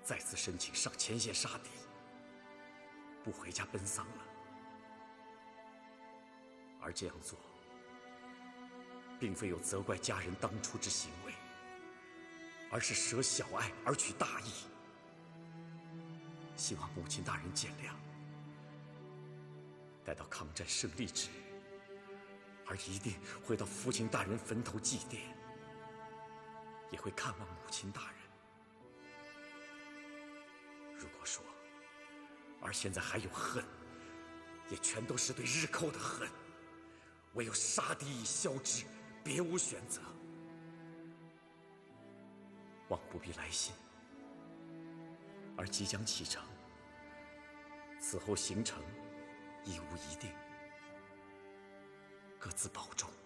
再次申请上前线杀敌，不回家奔丧了。而这样做，并非有责怪家人当初之行为，而是舍小爱而取大义。希望母亲大人见谅。待到抗战胜利之日，儿一定会到父亲大人坟头祭奠，也会看望母亲大人。如果说儿现在还有恨，也全都是对日寇的恨，唯有杀敌以消之，别无选择。望不必来信，儿即将启程，此后行程亦无一定，各自保重。